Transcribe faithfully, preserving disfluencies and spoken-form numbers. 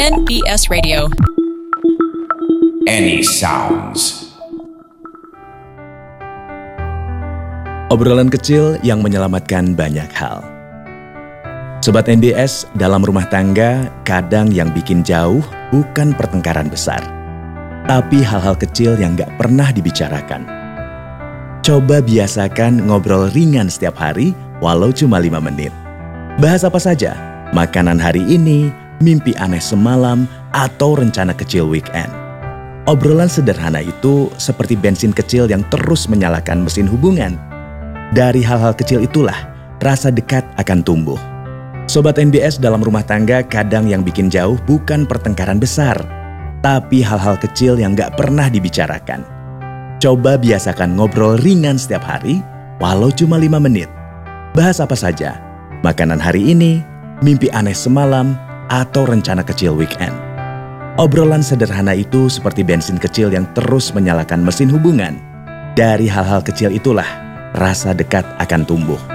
N B S Radio. Any Sounds. Obrolan kecil yang menyelamatkan banyak hal. Sobat N B S, dalam rumah tangga kadang yang bikin jauh bukan pertengkaran besar, tapi hal-hal kecil yang gak pernah dibicarakan. Coba biasakan ngobrol ringan setiap hari walau cuma lima menit. Bahas apa saja, makanan hari ini, mimpi aneh semalam, atau rencana kecil weekend. Obrolan sederhana itu seperti bensin kecil yang terus menyalakan mesin hubungan. Dari hal-hal kecil itulah rasa dekat akan tumbuh. Sobat N B S, dalam rumah tangga kadang yang bikin jauh bukan pertengkaran besar, tapi hal-hal kecil yang gak pernah dibicarakan. Coba biasakan ngobrol ringan setiap hari, walau cuma lima menit. Bahas apa saja, makanan hari ini, mimpi aneh semalam, atau rencana kecil weekend. Obrolan sederhana itu seperti bensin kecil yang terus menyalakan mesin hubungan. Dari hal-hal kecil itulah rasa dekat akan tumbuh.